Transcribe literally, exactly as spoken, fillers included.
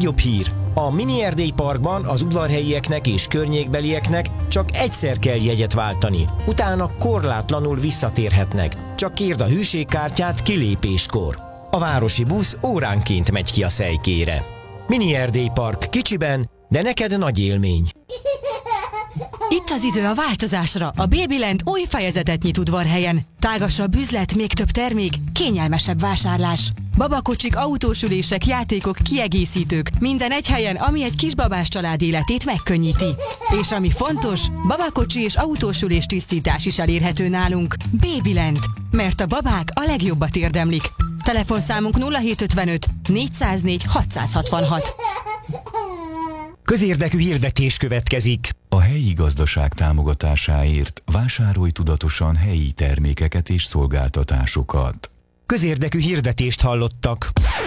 legjobb hír! A Mini Erdély Parkban az udvarhelyieknek és környékbelieknek csak egyszer kell jegyet váltani, utána korlátlanul visszatérhetnek. Csak kérd a hűségkártyát kilépéskor. A városi busz óránként megy ki a Szejkére. Mini Erdély Park kicsiben, de neked nagy élmény. Itt az idő a változásra. A Babyland új fejezetet nyit udvarhelyen. Tágasabb üzlet, még több termék, kényelmesebb vásárlás. Babakocsik, autósülések, játékok, kiegészítők. Minden egy helyen, ami egy kisbabás család életét megkönnyíti. És ami fontos, babakocsi és autósülés tisztítás is elérhető nálunk. Babyland, mert a babák a legjobbat érdemlik. Telefonszámunk nulla hét ötvenöt négyszáznégy hatszázhatvanhat. Közérdekű hirdetés következik. A helyi gazdaság támogatásáért vásárolj tudatosan helyi termékeket és szolgáltatásokat. Közérdekű hirdetést hallottak.